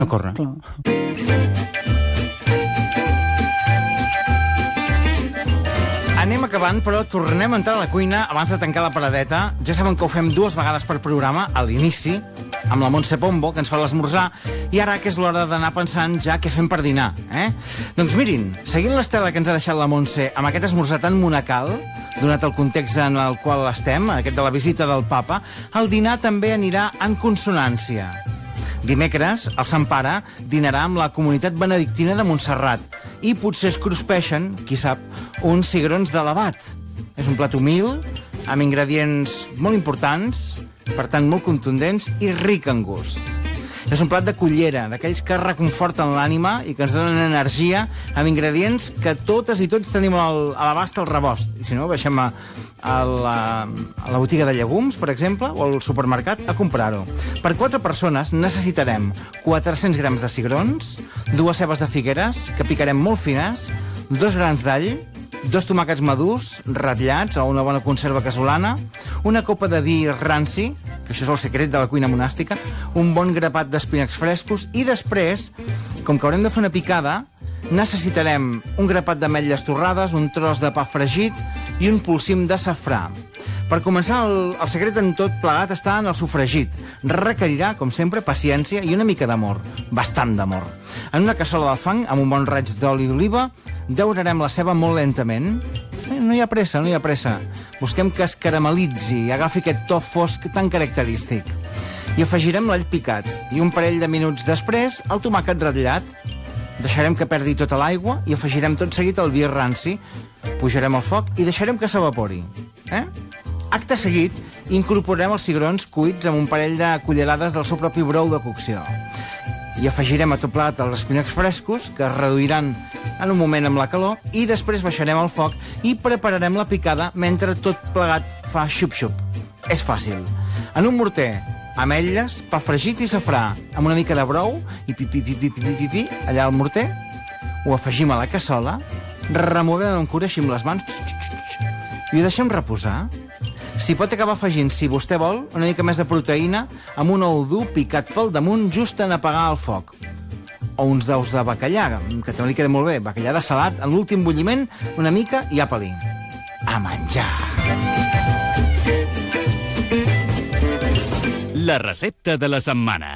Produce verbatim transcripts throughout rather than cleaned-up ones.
A córrer. Clar. Anem acabant, però tornem a entrar a la cuina abans de tancar la paradeta. Ja saben que ho fem dues vegades per programa, a l'inici, amb la Montse Pombo, que ens fa l'esmorzar, i ara que és l'hora d'anar pensant ja què fem per dinar, eh? Doncs mirin, seguint l'estela que ens ha deixat la Montse amb aquest esmorzar tan monacal, donat el context en el qual estem, aquest de la visita del papa, el dinar també anirà en consonància. Dimecres, el Sant Pare dinarà amb la comunitat benedictina de Montserrat i potser es cruspeixen, qui sap, uns cigrons de l'abat. És un plat humil, amb ingredients molt importants, per tant molt contundents i ric en gust. És un plat de cullera, d'aquells que reconforten l'ànima i que ens donen energia, amb ingredients que totes i tots tenim al, a l'abast al rebost. I si no, baixem a, a, la, a la botiga de llegums, per exemple, o al supermercat a comprar-ho. Per quatre persones necessitarem quatre-cents grams de cigrons, dues cebes de figueres, que picarem molt fines, dos grans d'all, dos tomàquets madurs, ratllats o una bona conserva casolana, una copa de vi ranci, que això és el secret de la cuina monàstica, un bon grapat d'espinacs frescos i després, com que haurem de fer una picada, necessitarem un grapat d'ametlles torrades, un tros de pa fregit i un polsim de safrà. Per començar, el, el secret en tot plegat està en el sofregit. Requerirà, com sempre, paciència i una mica d'amor. Bastant d'amor. En una cassola de fang, amb un bon raig d'oli d'oliva, daurarem la ceba molt lentament. Eh, no hi ha pressa, no hi ha pressa. Busquem que es caramelitzi i agafi aquest to fosc tan característic. I afegirem l'all picat. I un parell de minuts després, el tomàquet ratllat. Deixarem que perdi tota l'aigua i afegirem tot seguit el vi ranci. Pujarem al foc i deixarem que s'evapori. Eh? Acte seguit, incorporem els cigrons cuits amb un parell de cullerades del seu propi brou de cocció. I afegirem a tot plegat els espinacs frescos, que es reduiran en un moment amb la calor, i després baixarem el foc i prepararem la picada mentre tot plegat fa xup-xup. És fàcil. En un morter, ametlles, pa fregit i safrà, amb una mica de brou, i pi-pi-pi-pi-pi-pi, allà al morter, ho afegim a la cassola, removem amb cura així amb les mans, i ho deixem reposar. S'hi pot acabar afegint, si vostè vol, una mica més de proteïna amb un ou dur picat pel damunt just en apagar el foc. O uns daus de bacallà, que també li queda molt bé, bacallà de salat, en l'últim bulliment, una mica i apa-li. A menjar! La recepta de la setmana.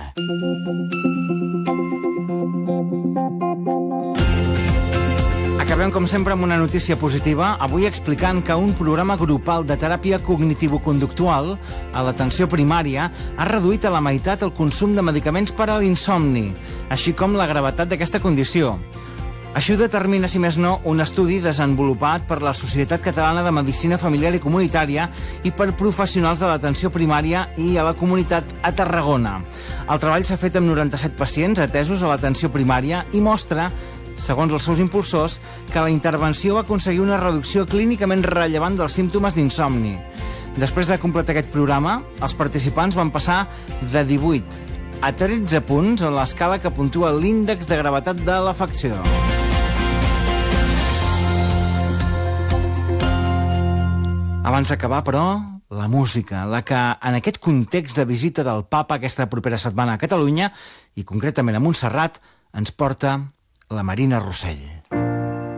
Acabem, com sempre, amb una notícia positiva, avui explicant que un programa grupal de teràpia cognitivo-conductual a l'atenció primària ha reduït a la meitat el consum de medicaments per a l'insomni, així com la gravetat d'aquesta condició. Això ho determina, si més no, un estudi desenvolupat per la Societat Catalana de Medicina Familiar i Comunitària i per professionals de l'atenció primària i a la comunitat a Tarragona. El treball s'ha fet amb noranta-set pacients atesos a l'atenció primària i mostra, segons els seus impulsors, que la intervenció va aconseguir una reducció clínicament rellevant dels símptomes d'insomni. Després de completar aquest programa, els participants van passar de divuit a tretze punts en l'escala que puntua l'índex de gravetat de l'afecció. Abans d'acabar, però, la música, la que en aquest context de visita del papa aquesta propera setmana a Catalunya, i concretament a Montserrat, ens porta la Marina Rossell.